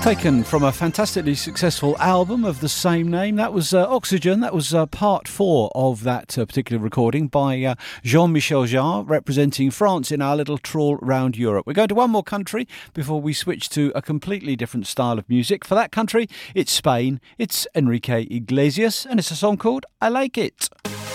Taken from a fantastically successful album of the same name. That was Oxygen. That was part 4 of that particular recording by Jean-Michel Jarre, representing France in our little trawl round Europe. We're going to one more country before we switch to a completely different style of music. For that country, it's Spain. It's Enrique Iglesias, and it's a song called I Like It.